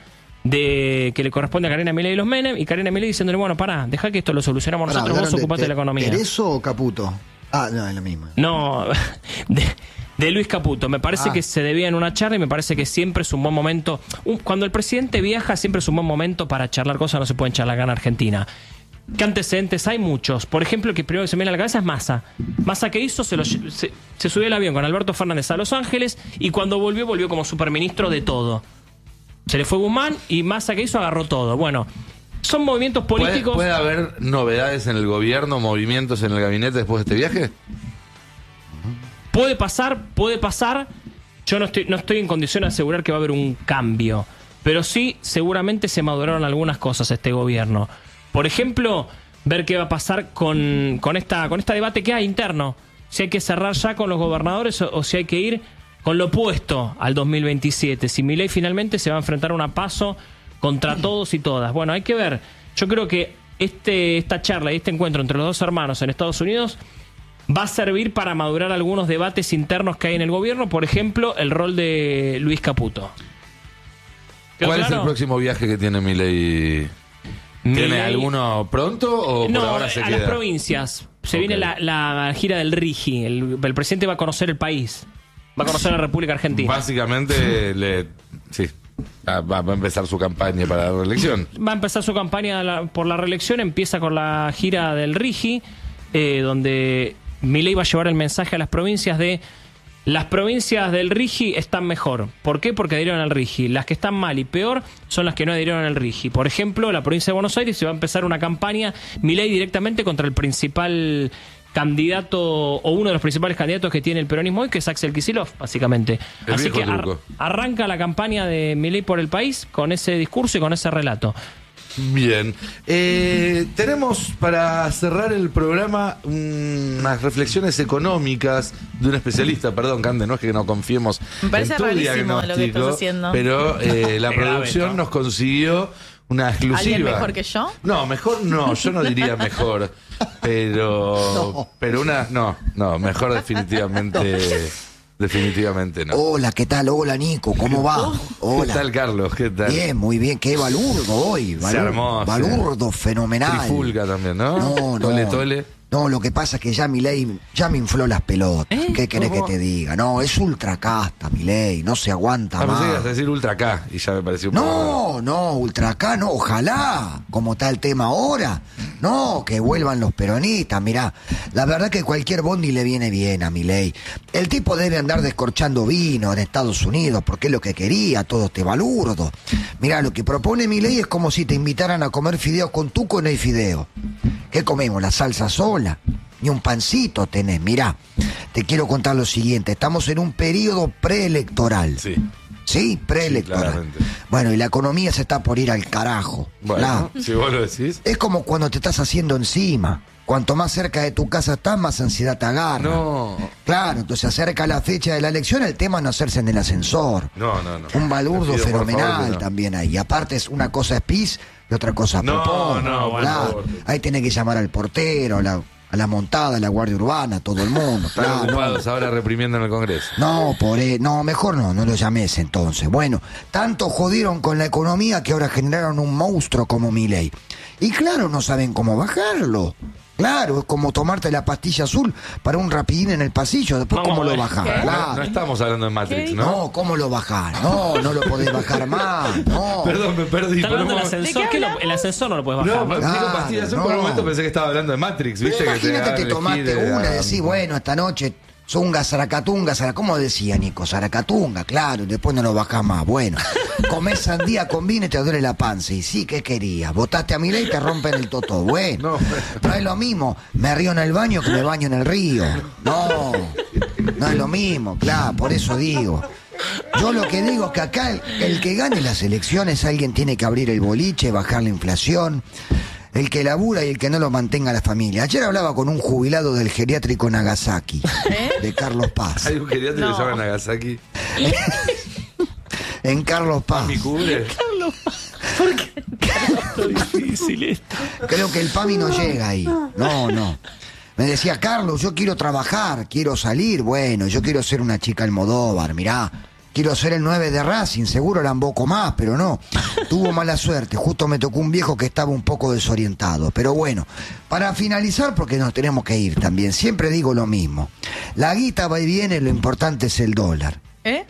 de que le corresponde a Karina Milei y los Menem, y Karina Milei diciéndole, bueno, pará, deja que esto lo solucionamos Pará, nosotros, vos ¿hablaron ocupate de, la economía. ¿Tereso o Caputo? Ah, no, es lo mismo. No, de, de Luis Caputo. Me parece Ah. que se debía en una charla, y me parece que siempre es un buen momento. Un- cuando el presidente viaja, siempre es un buen momento para charlar cosas que no se pueden charlar acá en Argentina. ¿Qué antecedentes hay? Muchos. Por ejemplo, el que primero que se me viene a la cabeza es Massa. Massa, ¿qué hizo? Se, lo lle- se, se subió al avión con Alberto Fernández a Los Ángeles, y cuando volvió, volvió como superministro de todo. Se le fue Guzmán, y Massa, ¿qué hizo? Agarró todo. Bueno, son movimientos ¿Puede, políticos. puede haber novedades en el gobierno, movimientos en el gabinete después de este viaje? Puede pasar, puede pasar. Yo no estoy, no estoy en condición de asegurar que va a haber un cambio. Pero sí, seguramente se maduraron algunas cosas este gobierno. Por ejemplo, ver qué va a pasar con, con esta con este debate que hay interno. Si hay que cerrar ya con los gobernadores o, o si hay que ir con lo opuesto al dos mil veintisiete. Si Milei finalmente se va a enfrentar a una paso contra todos y todas. Bueno, hay que ver. Yo creo que este esta charla y este encuentro entre los dos hermanos en Estados Unidos va a servir para madurar algunos debates internos que hay en el gobierno. Por ejemplo, el rol de Luis Caputo. ¿Quedó ¿Cuál es claro? el próximo viaje que tiene Milei? ¿Tiene Milei- alguno pronto o No, por ahora se a queda? las provincias. Se Ok. viene la, la gira del RIGI. El, el presidente va a conocer el país. Va a conocer la República Argentina. Básicamente, le, sí, va, va a empezar su campaña para la reelección. Va a empezar su campaña la- por la reelección. Empieza con la gira del RIGI, eh, donde Milei va a llevar el mensaje a las provincias de Las provincias del RIGI están mejor. ¿Por qué? Porque adhirieron al RIGI. Las que están mal y peor son las que no adhirieron al RIGI. Por ejemplo, la provincia de Buenos Aires se va a empezar una campaña Milei directamente contra el principal candidato o uno de los principales candidatos que tiene el peronismo hoy, que es Axel Kicillof, básicamente. El Así viejo que ar- truco. arranca la campaña de Milei por el país con ese discurso y con ese relato. Bien. Eh, tenemos para cerrar el programa mm, unas reflexiones económicas de un especialista. Perdón, Cande, no es que no confiemos Me parece en tu rarísimo diagnóstico, lo que estás haciendo. pero eh, la Qué grave producción esto. nos consiguió una exclusiva. ¿Alguien mejor que yo? No, mejor no, yo no diría mejor, pero pero una no, no, mejor definitivamente definitivamente no. Hola, ¿qué tal? Hola, Nico, ¿cómo va? ¿Qué Hola. tal, Carlos? ¿Qué tal? Bien, muy bien. Qué balurdo hoy. Se armó, balurdo, sí. fenomenal. Trifulca también, ¿no? No, no. Tole, tole. No, lo que pasa es que ya Milei ya me infló las pelotas. ¿Eh? ¿Qué querés ¿Cómo? que te diga? No, es ultra casta, Milei. No se aguanta Ah, pensé que más. ibas a decir Ultra K y ya me pareció un poco raro. No, no, ultra acá no, ojalá, como está el tema ahora. No, que vuelvan los peronistas, mirá. La verdad que cualquier bondi le viene bien a Milei. El tipo debe andar descorchando vino en Estados Unidos, porque es lo que quería, todo este balurdo. Mirá, lo que propone Milei es como si te invitaran a comer fideos con tuco y no hay fideo. ¿Qué comemos? ¿La salsa sola? Ni un pancito tenés. Mirá, te quiero contar lo siguiente. Estamos en un periodo preelectoral. Sí. Sí, preelectoral. Sí, claramente. Bueno, y la economía se está por ir al carajo. Bueno, Claro. si vos lo decís. Es como cuando te estás haciendo encima. Cuanto más cerca de tu casa estás, más ansiedad te agarra. No. Claro, entonces acerca la fecha de la elección, el tema es no hacerse en el ascensor. No, no, no. Un balurdo Te pido, por fenomenal favor, que no. también ahí. Aparte, es una cosa es pis y otra cosa No, popó. no, por Claro. favor. Ahí tenés que llamar al portero, a la, a la montada, a la guardia urbana, a todo el mundo. Están Claro, ocupados ahora reprimiendo en el Congreso. no, por e- no, mejor no, no lo llames entonces. Bueno, tanto jodieron con la economía que ahora generaron un monstruo como Milei. Y claro, no saben cómo bajarlo. Claro, es como tomarte la pastilla azul para un rapidín en el pasillo. Después, Vamos ¿cómo a lo ver. bajás? ¿Qué? No, Claro. no estamos hablando de Matrix, ¿Qué? ¿no? No, ¿cómo lo bajás? No, no lo podés bajar más. No. Perdón, me perdí. ¿Está por un hablando del momento. ascensor? ¿De qué ¿Qué lo- hablamos? el ascensor no lo puedes bajar. No, me Claro, digo pastillas azul, por un no. momento pensé que estaba hablando de Matrix, Pero ¿viste? imagínate, que te elegir, tomaste eh, una y a- decís, bueno, esta noche zunga, zaracatunga, zara, ¿cómo decía Nico? Zaracatunga, claro, y después no lo bajás más. Bueno, comés sandía con vino y te duele la panza. Y sí, ¿qué querías? Votaste a Milei y te rompen el totó. Bueno, No. no es lo mismo, me río en el baño que me baño en el río. No, no es lo mismo, claro, por eso digo. Yo lo que digo es que acá el, el que gane las elecciones, alguien tiene que abrir el boliche, bajar la inflación. El que labura y el que no lo mantenga la familia. Ayer hablaba con un jubilado del geriátrico Nagasaki, de Carlos Paz. Hay un geriatra que No. se llama Nagasaki. En Carlos Paz. Mi cubre. Difícil esto. Creo que el PAMI no llega ahí. No, no. Me decía, Carlos, yo quiero trabajar, quiero salir. Bueno, yo quiero ser una chica Almodóvar, mirá. Quiero ser el nueve de Racing, seguro la emboco más, pero no. Tuvo mala suerte, justo me tocó un viejo que estaba un poco desorientado. Pero bueno, para finalizar, porque nos tenemos que ir también, siempre digo lo mismo. La guita va y viene, lo importante es el dólar. ¿Eh?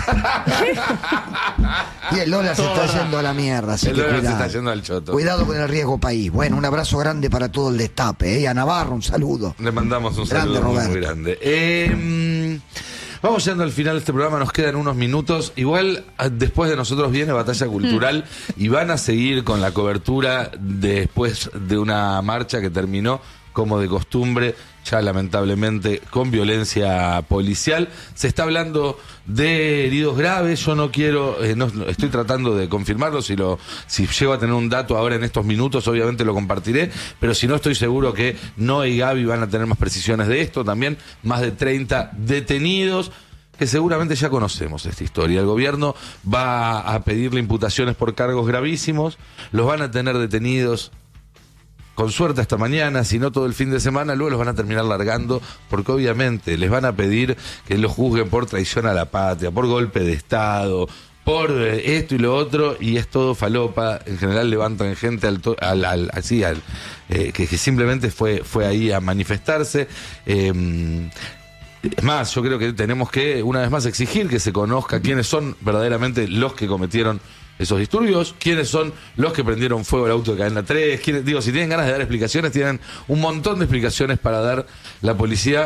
Y el dólar se está yendo a la mierda, así El que dólar se cuidado. está yendo al choto. Cuidado con el riesgo país. Bueno, un abrazo grande para todo el destape, ¿eh? Y a Navarro, un saludo. Le mandamos un Grande, saludo muy, Roberto. muy grande. Eh, mm, vamos llegando al final de este programa, nos quedan unos minutos. Igual ah, después de nosotros viene Batalla Cultural y van a seguir con la cobertura después de una marcha que terminó como de costumbre, ya lamentablemente con violencia policial. Se está hablando de heridos graves, yo no quiero, eh, no, no, estoy tratando de confirmarlo, si lo si llego a tener un dato ahora en estos minutos, obviamente lo compartiré, pero si no, estoy seguro que Noé y Gaby van a tener más precisiones de esto, también más de treinta detenidos, que seguramente ya conocemos esta historia. El gobierno va a pedirle imputaciones por cargos gravísimos, los van a tener detenidos con suerte hasta mañana, si no todo el fin de semana, luego los van a terminar largando, porque obviamente les van a pedir que los juzguen por traición a la patria, por golpe de Estado, por eh, esto y lo otro, y es todo falopa. En general levantan gente al, to- al, al- así, al, eh, que, que simplemente fue, fue ahí a manifestarse. Eh, Es más, yo creo que tenemos que, una vez más, exigir que se conozca quiénes son verdaderamente los que cometieron esos disturbios, quiénes son los que prendieron fuego al auto de Cadena tres, quiénes, digo, si tienen ganas de dar explicaciones, tienen un montón de explicaciones para dar la policía,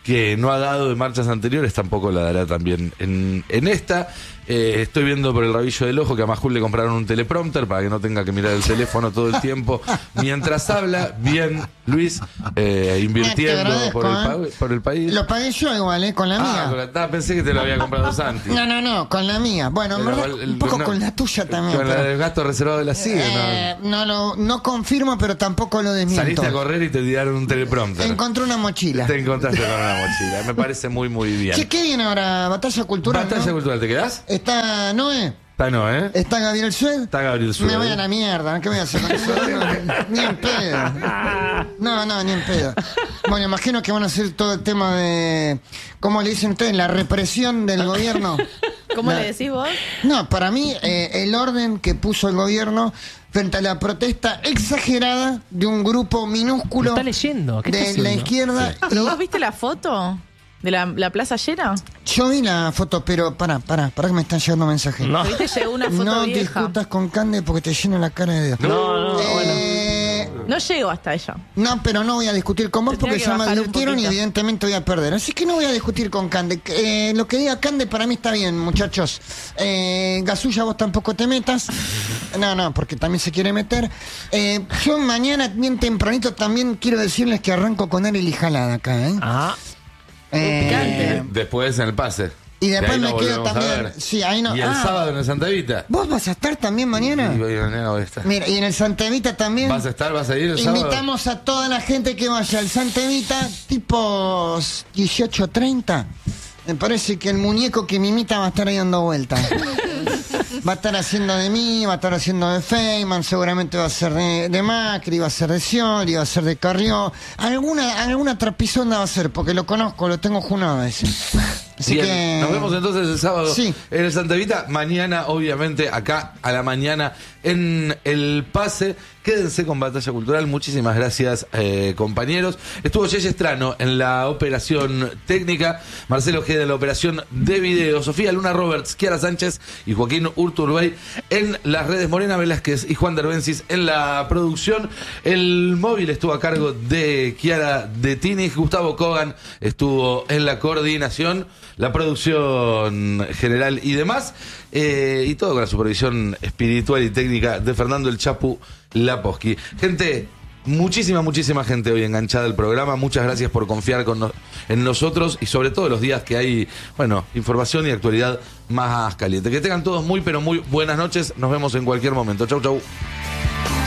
que no ha dado de marchas anteriores, tampoco la dará también en, en esta. Eh, estoy viendo por el rabillo del ojo que a Majul le compraron un teleprompter para que no tenga que mirar el teléfono todo el tiempo mientras habla. Bien, Luis, eh, invirtiendo por el, pa- por el país. Lo pagué yo igual, ¿eh? Con la mía. Ah, con la- ah, pensé que te lo había comprado Santi. No, no, no, con la mía. Bueno, en Pero verdad, el- un poco no, con la tuya también. Con la pero- del gasto reservado de la C I D. Eh, no, lo, no confirmo, pero tampoco lo ¿no? desmiento. Saliste a correr y te tiraron un teleprompter. Encontré una mochila. Te encontraste con una mochila. Me parece muy, muy bien. Che, ¿qué viene ahora? Batalla cultural, Batalla ¿no? cultural, ¿te quedás? Está Noé, Está no, ¿eh? está Gabriel Sued. Está Gabriel Sued. Me voy a la mierda, ¿qué voy a hacer con eso? Ni en pedo. No, no, ni en pedo. Bueno, imagino que van a hacer todo el tema de, ¿cómo le dicen ustedes? La represión del gobierno. ¿Cómo La- le decís vos? No, para mí, eh, el orden que puso el gobierno frente a la protesta exagerada de un grupo minúsculo Lo está leyendo, ¿qué está de la haciendo? izquierda. Ah, ¿pero y- vos viste la foto de la, la plaza llena? Yo vi la foto, pero pará, pará, pará que me están llegando mensajes. No. ¿Viste? Llegó una foto No vieja. discutas con Cande porque te lleno la cara de dedos. No, no, Eh, No llego hasta ella. No, pero no voy a discutir con vos Tendría porque que ya me bajar un advirtieron y poquito. evidentemente voy a perder. Así que no voy a discutir con Cande. Eh, lo que diga Cande para mí está bien, muchachos. Eh, Gasulla, vos tampoco te metas. No, no, porque también se quiere meter. Eh, yo mañana, bien tempranito, también quiero decirles que arranco con Ariel y Jalada acá, ¿eh? Ah, Eh, picante. Después en el pase. Y después De ahí me nos quedo volvemos a también- ver. sí, ahí no- Y el ah. sábado en el Santa Evita. ¿Vos vas a estar también mañana? Y voy a- no, voy a estar. Mira, y en el Santa Evita también. ¿Vas a estar? ¿Vas a ir el sábado? Invitamos a toda la gente que vaya al Santa Evita, tipo dieciocho treinta. Me parece que el muñeco que me imita va a estar ahí dando vueltas. Va a estar haciendo de mí, va a estar haciendo de Feynman, seguramente va a ser de, de Macri, va a ser de Scioli, va a ser de Carrió. Alguna, alguna trapisonda va a ser, porque lo conozco, lo tengo junado a ese. Así Bien, que... nos vemos entonces el sábado Sí. en el Santa Evita. Mañana, obviamente, acá a la mañana en el pase. Quédense con Batalla Cultural. Muchísimas gracias, eh, compañeros. Estuvo Yeye Estrano en la operación técnica, Marcelo Ojeda en la operación de video, Sofía Luna Roberts, Kiara Sánchez y Joaquín Urturbey en las redes, Morena Velázquez y Juan Derbencis en la producción. El móvil estuvo a cargo de Kiara de Tinis, Gustavo Kogan estuvo en la coordinación, la producción general y demás, eh, y todo con la supervisión espiritual y técnica de Fernando el Chapu Laposki. Gente, muchísima, muchísima gente hoy enganchada al programa. Muchas gracias por confiar con no- en nosotros y sobre todo los días que hay, bueno, información y actualidad más caliente. Que tengan todos muy, pero muy buenas noches. Nos vemos en cualquier momento. Chau, chau.